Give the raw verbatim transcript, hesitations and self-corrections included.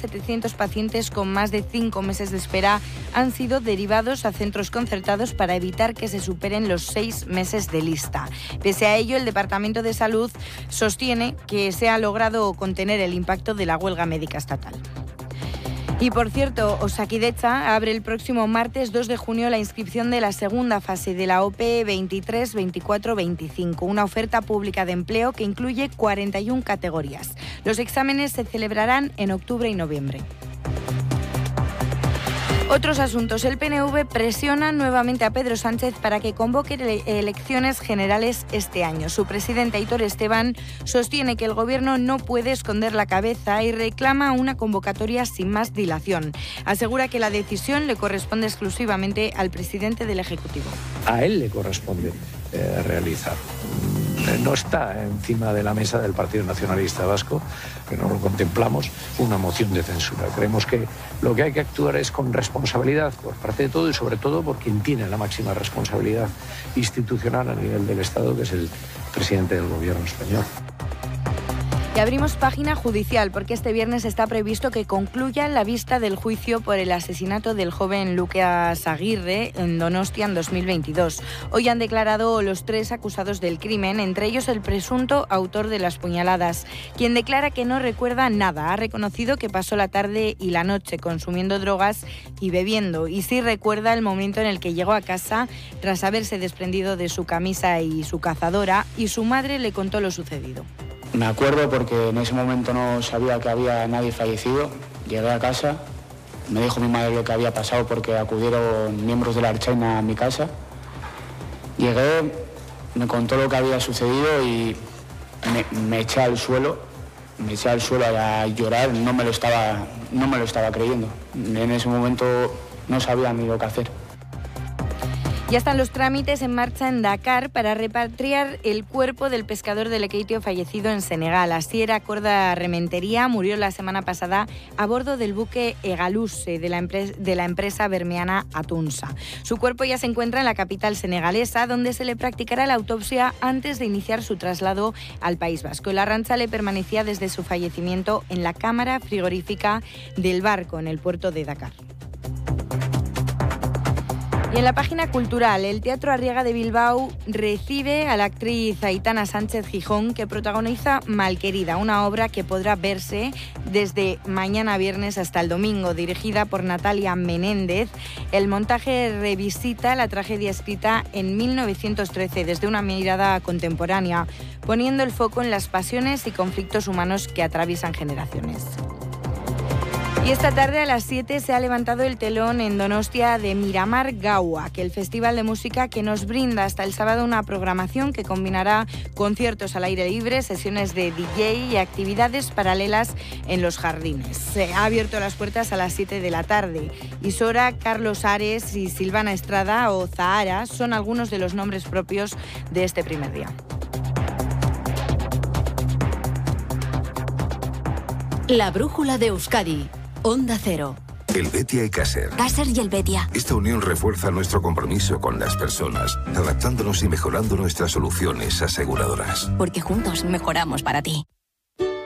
setecientos pacientes con más de cinco meses de espera han sido derivados a centros concertados para evitar que se superen los seis meses de lista. Pese a ello, el Departamento de Salud sostiene que se ha logrado contener el impacto de la huelga médica estatal. Y por cierto, Osakidetza abre el próximo martes dos de junio la inscripción de la segunda fase de la O P E veintitrés veinticuatro veinticinco, una oferta pública de empleo que incluye cuarenta y una categorías. Los exámenes se celebrarán en octubre y noviembre. Otros asuntos. El P N V presiona nuevamente a Pedro Sánchez para que convoque ele- elecciones generales este año. Su presidente, Aitor Esteban, sostiene que el Gobierno no puede esconder la cabeza y reclama una convocatoria sin más dilación. Asegura que la decisión le corresponde exclusivamente al presidente del Ejecutivo. A él le corresponde eh, realizar. No está encima de la mesa del Partido Nacionalista Vasco, que no lo contemplamos, una moción de censura. Creemos que lo que hay que actuar es con responsabilidad por parte de todo y sobre todo por quien tiene la máxima responsabilidad institucional a nivel del Estado, que es el presidente del Gobierno español. Y abrimos página judicial porque este viernes está previsto que concluya la vista del juicio por el asesinato del joven Lucas Aguirre en Donostia en dos mil veintidós. Hoy han declarado los tres acusados del crimen, entre ellos el presunto autor de las puñaladas, quien declara que no recuerda nada. Ha reconocido que pasó la tarde y la noche consumiendo drogas y bebiendo, y sí recuerda el momento en el que llegó a casa tras haberse desprendido de su camisa y su cazadora, y su madre le contó lo sucedido. Me acuerdo porque en ese momento no sabía que había nadie fallecido. Llegué a casa, me dijo mi madre lo que había pasado porque acudieron miembros de la Ertzaintza a mi casa. Llegué, me contó lo que había sucedido y me, me eché al suelo, me eché al suelo a llorar, no me lo estaba, no me lo estaba creyendo. En ese momento no sabía ni lo que hacer. Ya están los trámites en marcha en Dakar para repatriar el cuerpo del pescador de Lekeitio fallecido en Senegal. Asier Acorda Rementería murió la semana pasada a bordo del buque Egaluse de la, empresa, de la empresa bermeana Atunsa. Su cuerpo ya se encuentra en la capital senegalesa, donde se le practicará la autopsia antes de iniciar su traslado al País Vasco. El Arrantzale permanecía desde su fallecimiento en la cámara frigorífica del barco en el puerto de Dakar. Y en la página cultural, el Teatro Arriaga de Bilbao recibe a la actriz Aitana Sánchez Gijón, que protagoniza Malquerida, una obra que podrá verse desde mañana viernes hasta el domingo, dirigida por Natalia Menéndez. El montaje revisita la tragedia escrita en mil novecientos trece desde una mirada contemporánea, poniendo el foco en las pasiones y conflictos humanos que atraviesan generaciones. Y esta tarde a las siete se ha levantado el telón en Donostia de Miramar Gauak, el festival de música que nos brinda hasta el sábado una programación que combinará conciertos al aire libre, sesiones de D J y actividades paralelas en los jardines. Se ha abierto las puertas a las siete de la tarde. Isora, Carlos Ares y Silvana Estrada o Zahara son algunos de los nombres propios de este primer día. La brújula de Euskadi. Onda Cero. El Betia y Caser. Caser y el Betia. Esta unión refuerza nuestro compromiso con las personas, adaptándonos y mejorando nuestras soluciones aseguradoras. Porque juntos mejoramos para ti.